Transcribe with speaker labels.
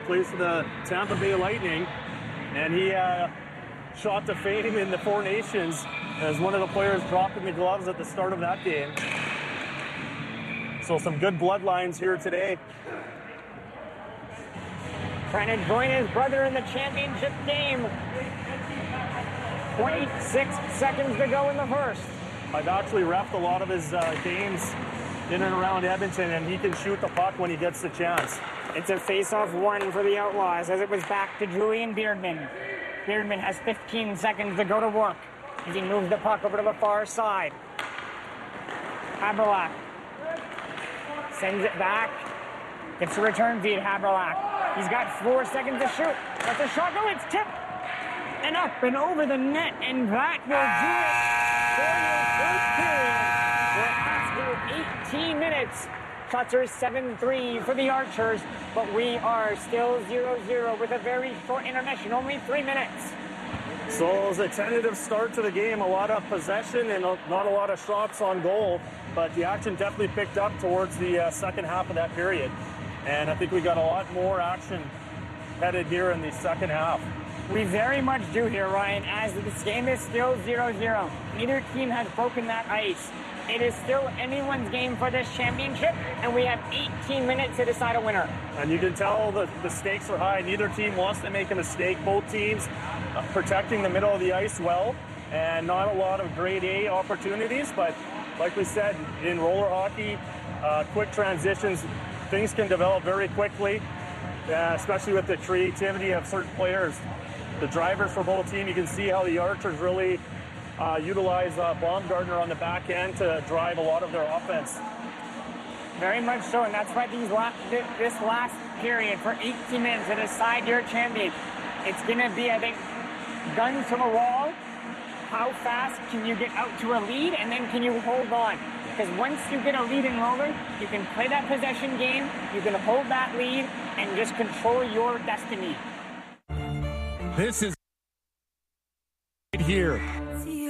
Speaker 1: plays for the Tampa Bay Lightning, and he shot to fame in the Four Nations as one of the players dropping the gloves at the start of that game. So some good bloodlines here today.
Speaker 2: Trying to join his brother in the championship game. 26 seconds to go in the first.
Speaker 1: I've actually reffed a lot of his games in and around Edmonton, and he can shoot the puck when he gets the chance.
Speaker 2: It's a face-off one for the Outlaws as it was back to Julian Beardman. Beardman has 15 seconds to go to work as he moves the puck over to the far side. Haberlack sends it back. Gets a return feed, Haberlack. He's got 4 seconds to shoot. That's a shot. No, it's tipped. And up and over the net. And that will do it for your first period. We're past 18 minutes. Shots are 7-3 for the Archers. But we are still 0-0 with a very short intermission. Only 3 minutes.
Speaker 1: So it was a tentative start to the game. A lot of possession and not a lot of shots on goal. But the action definitely picked up towards the second half of that period. And I think we got a lot more action headed here in the second half.
Speaker 2: We very much do here, Ryan, as this game is still 0-0. Neither team has broken that ice. It is still anyone's game for this championship, and we have 18 minutes to decide a winner.
Speaker 1: And you can tell the stakes are high. Neither team wants to make a mistake. Both teams protecting the middle of the ice well, and not a lot of grade A opportunities. But like we said, in roller hockey, quick transitions, things can develop very quickly, especially with the creativity of certain players. The drivers for both teams, you can see how the Archers really utilize Baumgartner on the back end to drive a lot of their offense.
Speaker 2: Very much so, and that's why this last period for 18 minutes to decide your champion, it's going to be, I think, guns to the wall. How fast can you get out to a lead, and then can you hold on? Because once you get a lead in roller, you can play that possession game, you can hold that lead, and just control your destiny.
Speaker 3: This is here.